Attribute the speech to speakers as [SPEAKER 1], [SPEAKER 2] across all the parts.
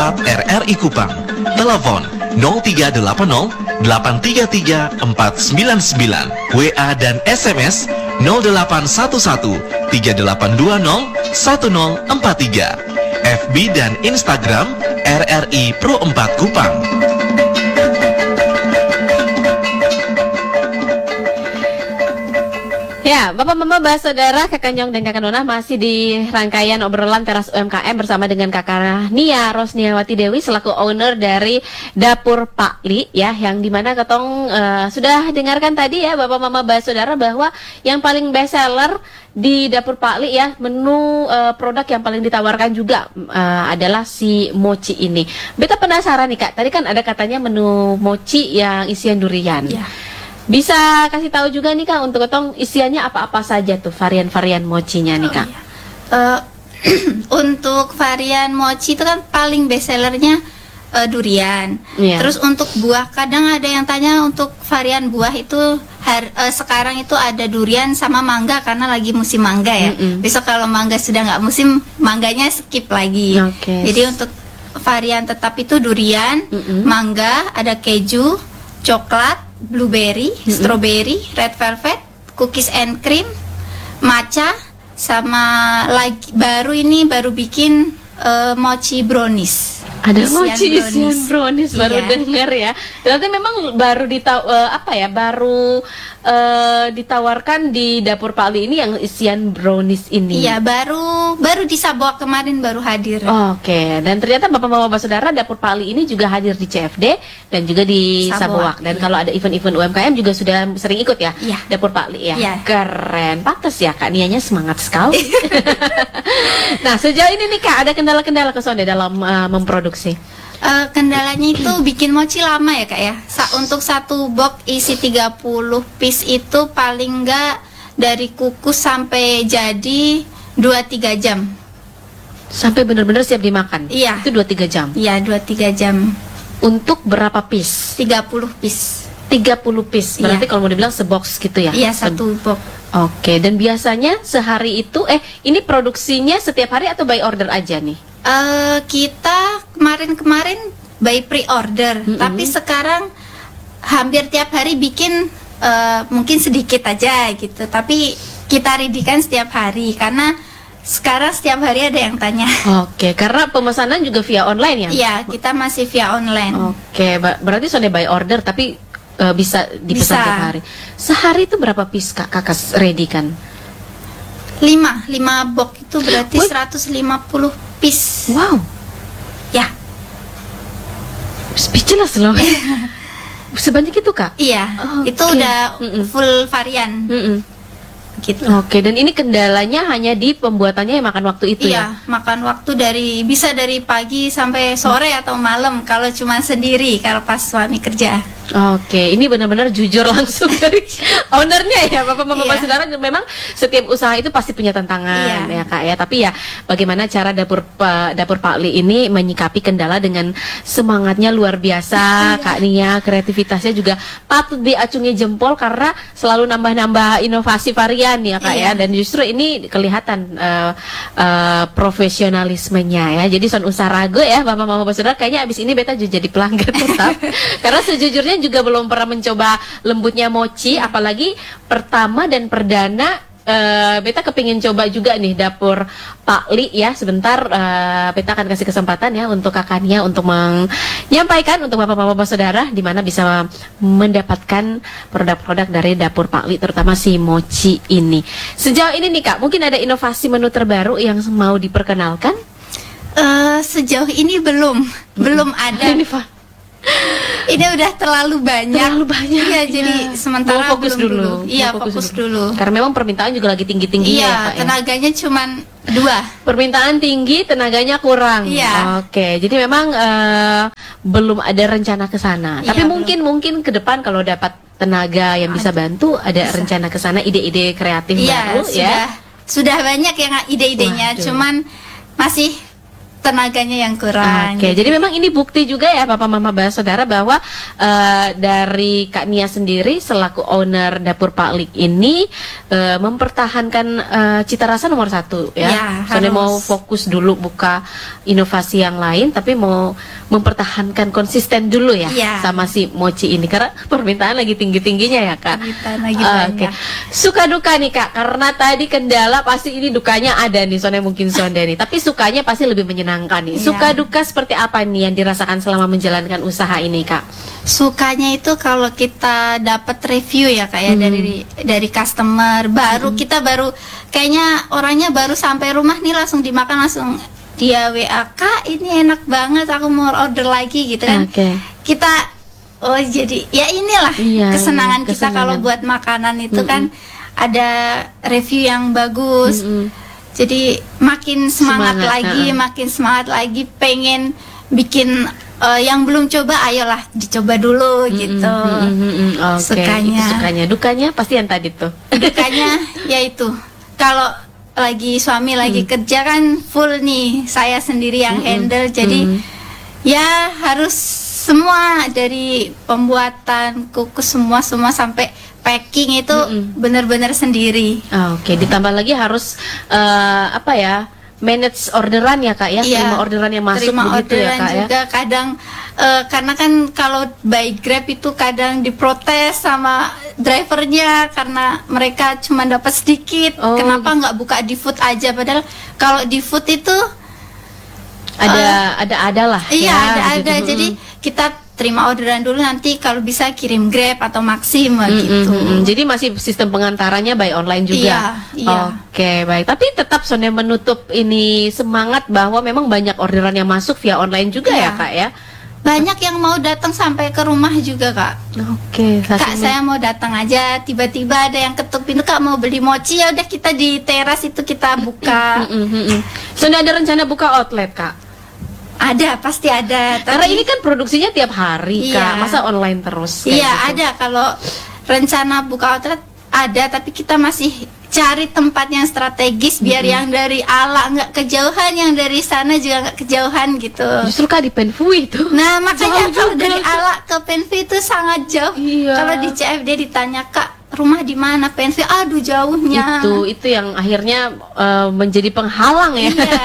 [SPEAKER 1] 4 RRI Kupang. Telepon 0380 833 499. WA dan SMS 0811 3820 1043. FB dan Instagram RRI Pro 4 Kupang.
[SPEAKER 2] Ya, Bapak Mama Saudara, Kakak Nyong dan Kakak Nona masih di rangkaian obrolan teras UMKM bersama dengan Kakak Nia Rosniawati Dewi selaku owner dari Dapur Pak Li ya, yang dimana Ketong sudah dengarkan tadi ya Bapak Mama Saudara bahwa yang paling best seller di Dapur Pak Li ya, menu produk yang paling ditawarkan juga adalah si mochi ini. Beta penasaran nih Kak, tadi kan ada katanya menu mochi yang isian durian. Ya. Bisa kasih tahu juga nih Kak untuk Ketong isiannya apa-apa saja tuh varian-varian mochinya nih Kak?
[SPEAKER 3] Untuk varian mochi itu kan paling best sellernya durian. Terus untuk buah, kadang ada yang tanya untuk varian buah itu sekarang itu ada durian sama mangga karena lagi musim mangga ya. Besok kalau mangga sudah nggak musim, mangganya skip lagi. Jadi untuk varian tetap itu durian, mangga, ada keju, coklat, blueberry, strawberry, red velvet, cookies and cream, matcha, sama lagi baru bikin mochi brownies.
[SPEAKER 2] Ada mochi isian brownies baru dengar ya. Berarti memang baru ditawarkan di Dapur Pak Li ini yang isian brownies ini.
[SPEAKER 3] Iya, baru di Sabuak kemarin baru hadir.
[SPEAKER 2] Oke, dan ternyata Bapak-bapak Saudara, Dapur Pak Li ini juga hadir di CFD dan juga di Sabuak. Dan kalau ada event-event UMKM juga sudah sering ikut ya, Dapur Pak Li ya. Keren, pantas ya Kak Nianya semangat sekali. Nah, sejauh ini nih Kak, ada kendala-kendala kesana dalam memproduksi?
[SPEAKER 3] Kendalanya itu bikin mochi lama ya Kak ya. Untuk satu box isi 30 piece itu paling enggak dari kukus sampai jadi 2-3 jam.
[SPEAKER 2] Sampai benar-benar siap dimakan?
[SPEAKER 3] Iya.
[SPEAKER 2] Itu 2-3 jam?
[SPEAKER 3] Iya, 2-3 jam.
[SPEAKER 2] Untuk berapa piece?
[SPEAKER 3] 30 piece.
[SPEAKER 2] 30 piece, berarti kalau mau dibilang sebox gitu ya?
[SPEAKER 3] Iya, satu box.
[SPEAKER 2] Oke, dan biasanya sehari itu, ini produksinya setiap hari atau by order aja nih?
[SPEAKER 3] Kita kemarin by pre-order, tapi sekarang hampir tiap hari bikin mungkin sedikit aja gitu, tapi kita ready-kan setiap hari karena sekarang setiap hari ada yang tanya.
[SPEAKER 2] Oke, karena pemesanan juga via online ya?
[SPEAKER 3] Iya, kita masih via online.
[SPEAKER 2] Oke, berarti sudah by order tapi bisa dipesan tiap hari. Sehari itu berapa piece kakak ready kan?
[SPEAKER 3] 5 box itu berarti 150 piece.
[SPEAKER 2] Wow.
[SPEAKER 3] Ya.
[SPEAKER 2] Speechless loh. Sebanyak itu Kak?
[SPEAKER 3] Iya. Itu udah full varian. Gitu.
[SPEAKER 2] Oke, dan ini kendalanya hanya di pembuatannya yang makan waktu itu ya?
[SPEAKER 3] Iya, makan waktu bisa dari pagi sampai sore atau malam kalau cuma sendiri, kalau pas suami kerja.
[SPEAKER 2] Oke, ini benar-benar jujur langsung dari ownernya ya, Bapak-bapak Saudara. Memang setiap usaha itu pasti punya tantangan ya Kak ya. Tapi ya bagaimana cara Dapur Pak Li ini menyikapi kendala dengan semangatnya luar biasa Kak Nia, kreativitasnya juga patut diacungi jempol karena selalu nambah-nambah inovasi varian ya Kak ya. Dan justru ini kelihatan profesionalismenya ya. Jadi son usaha rago ya Bapak-bapak Saudara, kayaknya abis ini beta jadi pelanggan tetap. Karena sejujurnya juga belum pernah mencoba lembutnya mochi, apalagi pertama dan perdana. Beta kepingin coba juga nih Dapur Pak Li ya. Sebentar beta akan kasih kesempatan ya untuk kakaknya untuk menyampaikan untuk bapak-bapak saudara di mana bisa mendapatkan produk-produk dari Dapur Pak Li, terutama si mochi ini. Sejauh ini nih Kak, mungkin ada inovasi menu terbaru yang mau diperkenalkan?
[SPEAKER 3] Sejauh ini belum ada. Ini udah terlalu banyak. Iya, jadi sementara
[SPEAKER 2] fokus dulu.
[SPEAKER 3] Iya, fokus dulu.
[SPEAKER 2] Karena memang permintaan juga lagi tinggi-tinggi ya, Pak.
[SPEAKER 3] Tenaganya cuman 2.
[SPEAKER 2] Permintaan tinggi, tenaganya kurang.
[SPEAKER 3] Iya.
[SPEAKER 2] Oke, jadi memang belum ada rencana ke sana. Tapi mungkin ke depan kalau dapat tenaga yang bisa bantu, ada rencana ke sana, ide-ide kreatif baru ya.
[SPEAKER 3] Sudah banyak yang ide-idenya, cuman masih tenaganya yang kurang.
[SPEAKER 2] Oke, jadi memang ini bukti juga ya Papa Mama Saudara bahwa dari Kak Nia sendiri selaku owner Dapur Pak Lik ini mempertahankan cita rasa nomor satu ya.
[SPEAKER 3] Ya,
[SPEAKER 2] Soalnya
[SPEAKER 3] harus.
[SPEAKER 2] mau fokus dulu buka inovasi yang lain, tapi mau mempertahankan konsisten dulu ya,
[SPEAKER 3] Ya.
[SPEAKER 2] sama si mochi ini karena permintaan lagi tinggi-tingginya ya Kak.
[SPEAKER 3] Permintaan lagi
[SPEAKER 2] Oke.
[SPEAKER 3] banyak.
[SPEAKER 2] Suka duka nih Kak, karena tadi kendala pasti ini dukanya ada nih, soalnya mungkin sonde nih. Tapi sukanya pasti lebih menyenangkan nih.
[SPEAKER 3] Iya.
[SPEAKER 2] Suka duka seperti apa nih yang dirasakan selama menjalankan usaha ini Kak?
[SPEAKER 3] Sukanya itu kalau kita dapat review ya Kak ya, dari customer baru, kita baru kayaknya orangnya baru sampai rumah nih langsung dimakan, langsung dia WA, Kak ini enak banget, aku mau order lagi gitu kan.
[SPEAKER 2] Oke.
[SPEAKER 3] Kita oh jadi ya inilah
[SPEAKER 2] Iya,
[SPEAKER 3] kesenangan
[SPEAKER 2] iya,
[SPEAKER 3] kita
[SPEAKER 2] kesenangan.
[SPEAKER 3] kalau buat makanan itu kan ada review yang bagus. Jadi makin semangat,
[SPEAKER 2] Semangat,
[SPEAKER 3] lagi, makin semangat lagi, pengen bikin yang belum coba, ayolah dicoba dulu gitu.
[SPEAKER 2] Oke.
[SPEAKER 3] Sukanya.
[SPEAKER 2] Itu sukanya. Dukanya pasti yang tadi tuh.
[SPEAKER 3] Dukanya yaitu kalau lagi suami lagi kerja kan full nih, saya sendiri yang handle, jadi ya harus semua dari pembuatan kukus semua sampai packing itu benar-benar sendiri.
[SPEAKER 2] Oke, ditambah lagi harus apa ya? Manage orderan ya Kak ya,
[SPEAKER 3] Iya,
[SPEAKER 2] terima orderan yang masuk
[SPEAKER 3] terima
[SPEAKER 2] begitu ya
[SPEAKER 3] orderan
[SPEAKER 2] Kak ya.
[SPEAKER 3] juga kadang karena kan kalau by Grab itu kadang diprotes sama drivernya karena mereka cuma dapat sedikit.
[SPEAKER 2] Oh,
[SPEAKER 3] Kenapa nggak buka di food aja? Padahal kalau di food itu
[SPEAKER 2] Ada lah
[SPEAKER 3] iya
[SPEAKER 2] ya,
[SPEAKER 3] ada.
[SPEAKER 2] begitu.
[SPEAKER 3] Jadi kita terima orderan dulu, nanti kalau bisa kirim Grab atau Maxim gitu.
[SPEAKER 2] Jadi masih sistem pengantarannya by online juga.
[SPEAKER 3] Iya.
[SPEAKER 2] Oke, baik. Tapi tetap Sonde menutup ini semangat bahwa memang banyak orderan yang masuk via online juga
[SPEAKER 3] Iya.
[SPEAKER 2] ya Kak ya.
[SPEAKER 3] Banyak yang mau datang sampai ke rumah juga Kak.
[SPEAKER 2] Oke,
[SPEAKER 3] Kak saya mau datang aja, tiba-tiba ada yang ketuk pintu, Kak mau beli mochi, ya udah kita di teras itu kita buka.
[SPEAKER 2] Sonde ada rencana buka outlet Kak?
[SPEAKER 3] Ada, pasti ada.
[SPEAKER 2] Karena
[SPEAKER 3] Tapi
[SPEAKER 2] ini kan produksinya tiap hari
[SPEAKER 3] Iya.
[SPEAKER 2] Kak. Masa online terus? kayak
[SPEAKER 3] iya
[SPEAKER 2] gitu?
[SPEAKER 3] ada, kalau rencana buka outlet ada, tapi kita masih cari tempat yang strategis biar yang dari ala nggak kejauhan, yang dari sana juga nggak kejauhan gitu.
[SPEAKER 2] Justru Kak di Penfui itu.
[SPEAKER 3] Nah makanya
[SPEAKER 2] Jauh
[SPEAKER 3] kalau
[SPEAKER 2] juga
[SPEAKER 3] dari
[SPEAKER 2] tuh.
[SPEAKER 3] ala ke Penfi itu sangat jauh.
[SPEAKER 2] Iya.
[SPEAKER 3] Kalau di CFD ditanya, Kak rumah di mana Penfi, aduh jauhnya.
[SPEAKER 2] Itu yang akhirnya menjadi penghalang ya.
[SPEAKER 3] Iya.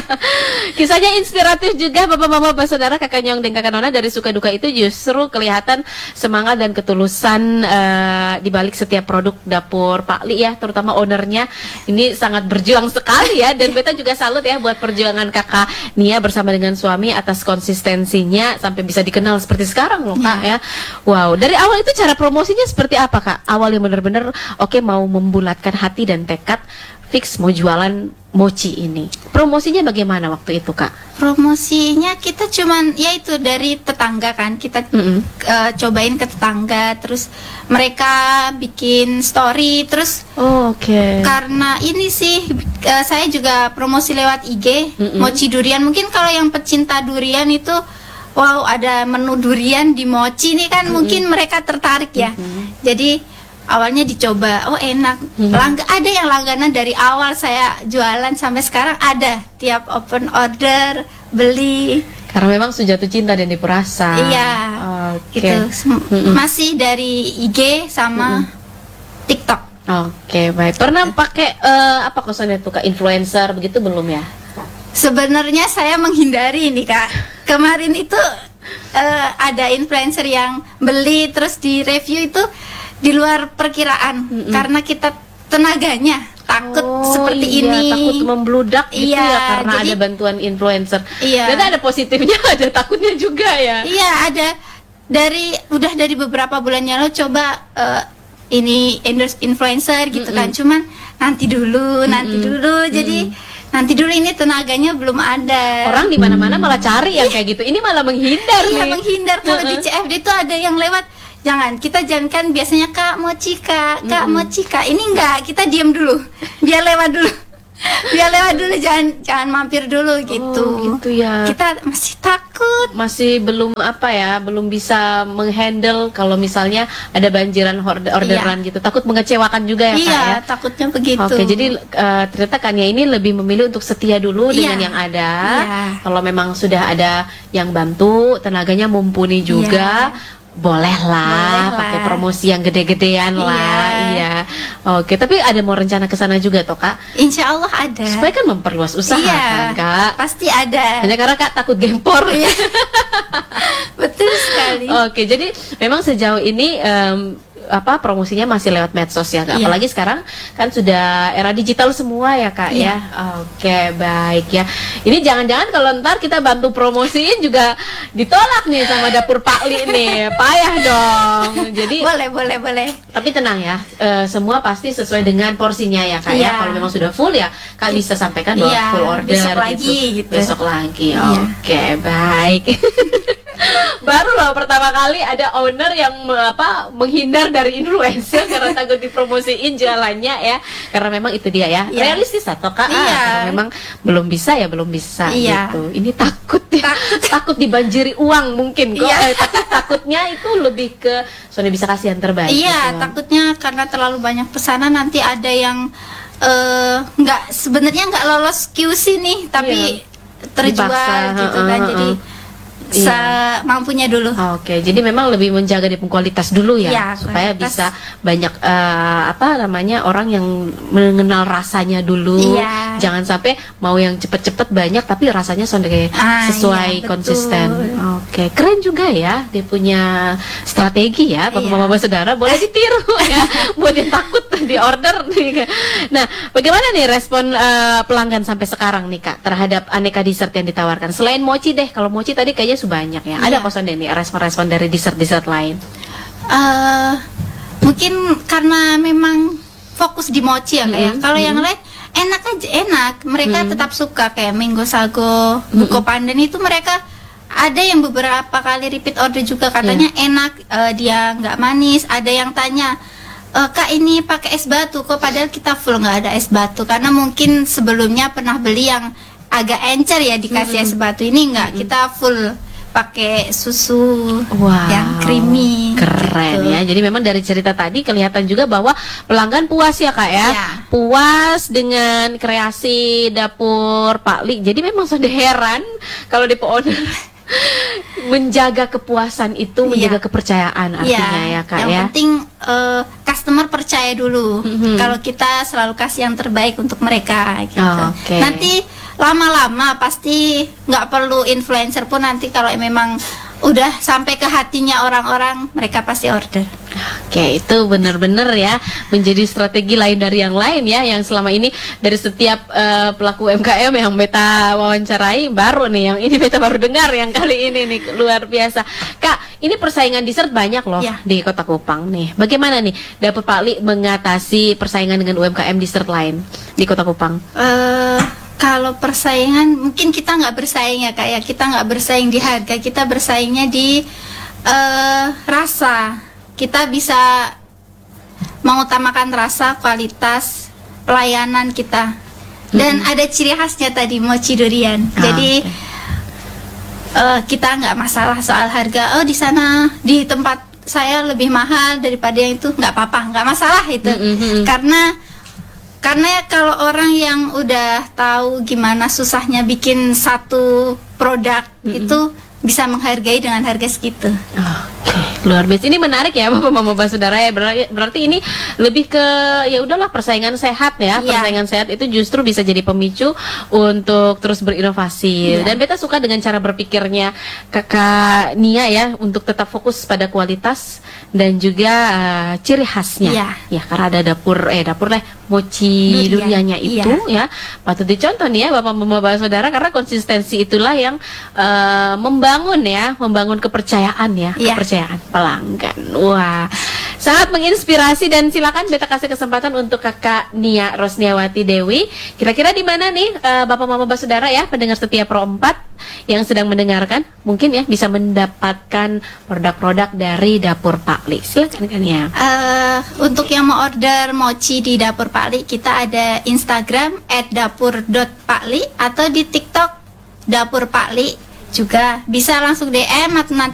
[SPEAKER 2] Kisahnya inspiratif juga Bapak Mama Saudara, Kakak Nyong dan Kakak Nona. Dari suka duka itu justru kelihatan semangat dan ketulusan di balik setiap produk Dapur Pak Li ya, terutama ownernya ini sangat berjuang sekali ya. Dan beta juga salut ya buat perjuangan Kakak Nia bersama dengan suami atas konsistensinya sampai bisa dikenal seperti sekarang loh Kak ya. Wow, dari awal itu cara promosinya seperti apa Kak? Awal yang benar-benar oke mau membulatkan hati dan tekad fix mau jualan mochi ini. Promosinya bagaimana waktu itu Kak?
[SPEAKER 3] Promosinya kita cuman ya itu dari tetangga kan, kita cobain ke tetangga, terus mereka bikin story, terus
[SPEAKER 2] Oke.
[SPEAKER 3] karena ini sih saya juga promosi lewat IG mochi durian. Mungkin kalau yang pecinta durian itu wow ada menu durian di mochi nih kan, mungkin mereka tertarik ya. Jadi awalnya dicoba, oh enak. Ada yang langganan dari awal saya jualan sampai sekarang, ada tiap open order beli.
[SPEAKER 2] Karena memang sudah jatuh cinta dan diperasa.
[SPEAKER 3] Iya.
[SPEAKER 2] Oke.
[SPEAKER 3] Gitu. Masih dari IG sama TikTok.
[SPEAKER 2] Oke, baik. Pernah pakai apa kosannya tuh Kak, influencer begitu belum ya?
[SPEAKER 3] Sebenarnya saya menghindari ini Kak. Kemarin itu ada influencer yang beli terus di review itu di luar perkiraan karena kita tenaganya takut seperti
[SPEAKER 2] iya,
[SPEAKER 3] ini.
[SPEAKER 2] takut membludak gitu
[SPEAKER 3] Iya,
[SPEAKER 2] ya karena
[SPEAKER 3] jadi-
[SPEAKER 2] ada bantuan influencer.
[SPEAKER 3] Iya.
[SPEAKER 2] Ternyata ada positifnya, ada takutnya juga ya.
[SPEAKER 3] Iya ada, udah dari beberapa bulan yang lalu coba ini endorse influencer gitu kan, cuman nanti dulu jadi nanti dulu ini tenaganya belum ada.
[SPEAKER 2] Orang di mana-mana malah cari yang kayak gitu. Ini malah menghindar
[SPEAKER 3] Iya
[SPEAKER 2] nih.
[SPEAKER 3] menghindar. Kalau di CFD itu ada yang lewat, jangan kan biasanya Kak mochi Kak, Kak mochi Kak. Ini enggak, kita diam dulu, biar lewat dulu. Biar lewat dulu, jangan mampir dulu gitu.
[SPEAKER 2] Oh, gitu ya.
[SPEAKER 3] Kita masih takut.
[SPEAKER 2] Masih belum belum bisa menghandle kalau misalnya ada banjiran orderan gitu. Takut mengecewakan juga ya, Kak
[SPEAKER 3] Iya,
[SPEAKER 2] ya.
[SPEAKER 3] takutnya begitu.
[SPEAKER 2] Oke, jadi ternyata Kania ini lebih memilih untuk setia dulu dengan yang ada.
[SPEAKER 3] Iya.
[SPEAKER 2] Kalau memang sudah ada yang bantu, tenaganya mumpuni juga. Bolehlah pakai promosi yang gede-gedean lah. Iya. Oke, tapi ada mau rencana ke sana juga toh, Kak?
[SPEAKER 3] Insya Allah ada.
[SPEAKER 2] Supaya kan memperluas usaha kan, Kak.
[SPEAKER 3] Pasti ada.
[SPEAKER 2] Hanya karena Kak takut gempor.
[SPEAKER 3] Iya. Betul sekali.
[SPEAKER 2] Oke, jadi memang sejauh ini promosinya masih lewat medsos ya, Kak.
[SPEAKER 3] Iya.
[SPEAKER 2] Apalagi sekarang kan sudah era digital semua ya, Kak ya. Oke, baik ya. Ini jangan-jangan kalau ntar kita bantu promosiin juga ditolak nih sama dapur Pak Li nih. Payah dong. Jadi
[SPEAKER 3] boleh.
[SPEAKER 2] tapi tenang ya, semua pasti sesuai dengan porsinya ya, Kak ya.
[SPEAKER 3] Iya.
[SPEAKER 2] Kalau memang sudah full ya, Kak bisa sampaikan bahwa
[SPEAKER 3] Iya,
[SPEAKER 2] full order
[SPEAKER 3] besok lagi gitu.
[SPEAKER 2] Besok lagi.
[SPEAKER 3] Iya.
[SPEAKER 2] Oke, baik. Baru loh pertama kali ada owner yang menghindar dari influencer karena takut dipromosiin jualannya ya. Karena memang itu dia ya.
[SPEAKER 3] Iya.
[SPEAKER 2] Realistis atau Kak?
[SPEAKER 3] Iya.
[SPEAKER 2] Karena memang belum bisa
[SPEAKER 3] Iya.
[SPEAKER 2] gitu. Ini takut ya. Takut dibanjiri uang mungkin kok.
[SPEAKER 3] Iya.
[SPEAKER 2] Tapi takutnya itu lebih ke soalnya bisa kasih yang terbaik.
[SPEAKER 3] Iya,
[SPEAKER 2] gitu.
[SPEAKER 3] takutnya karena terlalu banyak pesanan nanti ada yang sebenarnya nggak lolos QC nih, tapi terjual
[SPEAKER 2] Dipaksa,
[SPEAKER 3] gitu kan. Jadi semampunya dulu.
[SPEAKER 2] Oke, jadi memang lebih menjaga di kualitas dulu ya,
[SPEAKER 3] Iya,
[SPEAKER 2] supaya
[SPEAKER 3] kualitas.
[SPEAKER 2] bisa banyak orang yang mengenal rasanya dulu.
[SPEAKER 3] Iya.
[SPEAKER 2] Jangan sampai mau yang cepet-cepet banyak tapi rasanya sesuai
[SPEAKER 3] iya, betul.
[SPEAKER 2] konsisten. Oke, keren juga ya dia punya strategi ya,
[SPEAKER 3] Iya.
[SPEAKER 2] Bapak-bapak saudara boleh ditiru ya, buat yang takut di order. Nah, bagaimana nih respon pelanggan sampai sekarang nih Kak terhadap aneka dessert yang ditawarkan? Selain mochi deh, kalau mochi tadi kayaknya banyak ya. Ada
[SPEAKER 3] Iya.
[SPEAKER 2] kosan deh nih respon-respon dari dessert-dessert lain.
[SPEAKER 3] Mungkin karena memang fokus di mochi ya Kak ya. Kalau yang lain enak. Mereka tetap suka kayak Mango Sago, Buko Pandan itu mereka ada yang beberapa kali repeat order juga katanya enak, dia nggak manis. Ada yang tanya, Kak ini pakai es batu kok, padahal kita full nggak ada es batu karena mungkin sebelumnya pernah beli yang agak encer ya dikasih es batu. Ini nggak, kita full pakai susu yang creamy.
[SPEAKER 2] Keren
[SPEAKER 3] gitu.
[SPEAKER 2] ya. Jadi memang dari cerita tadi kelihatan juga bahwa pelanggan puas ya Kak ya.
[SPEAKER 3] Iya.
[SPEAKER 2] Puas dengan kreasi dapur Pak Li. Jadi memang sudah heran kalau di owner menjaga kepuasan itu, menjaga kepercayaan artinya ya Kak
[SPEAKER 3] yang
[SPEAKER 2] ya.
[SPEAKER 3] penting customer percaya dulu kalau kita selalu kasih yang terbaik untuk mereka gitu.
[SPEAKER 2] Oke.
[SPEAKER 3] Nanti lama-lama pasti nggak perlu influencer pun, nanti kalau memang udah sampai ke hatinya orang-orang, mereka pasti order.
[SPEAKER 2] Oke, itu benar-benar ya menjadi strategi lain dari yang lain ya, yang selama ini dari setiap pelaku UMKM yang beta wawancarai baru nih, yang ini beta baru dengar yang kali ini nih, luar biasa. Kak, ini persaingan dessert banyak loh di Kota Kupang nih. Bagaimana nih Dapur Pak Li mengatasi persaingan dengan UMKM dessert lain di Kota Kupang?
[SPEAKER 3] Kalau persaingan mungkin kita nggak bersaing ya Kak ya, kita nggak bersaing di harga, kita bersaingnya di rasa. Kita bisa mengutamakan rasa, kualitas, pelayanan kita, dan ada ciri khasnya tadi mochi durian. Jadi kita nggak masalah soal harga. Oh di sana di tempat saya lebih mahal daripada yang itu, nggak apa-apa, nggak masalah itu. Karena kalau orang yang udah tahu gimana susahnya bikin satu produk itu bisa menghargai dengan harga segitu.
[SPEAKER 2] Oke, luar biasa. Ini menarik ya Bapak-bapak saudara ya. Berarti ini lebih ke ya udahlah persaingan sehat ya. Persaingan sehat itu justru bisa jadi pemicu untuk terus berinovasi. Dan beta suka dengan cara berpikirnya Kakak Nia ya, untuk tetap fokus pada kualitas dan juga ciri khasnya. Ya, karena ada dapur mochi duriannya itu ya. Patut dicontoh nih ya Bapak-bapak saudara, karena konsistensi itulah yang membangun kepercayaan ya, kepercayaan pelanggan. Wah, Sangat menginspirasi dan silakan beta kasih kesempatan untuk Kakak Nia Rosniawati Dewi. Kira-kira di mana nih Bapak Mama Basudara ya, pendengar setia Pro 4 yang sedang mendengarkan, mungkin ya bisa mendapatkan produk-produk dari Dapur Pak Li. Silakan Kak Nia.
[SPEAKER 3] Untuk yang mau order mochi di Dapur Pak Li, kita ada Instagram @dapur.pakli atau di TikTok Dapur Pak Li juga bisa langsung DM atau nanti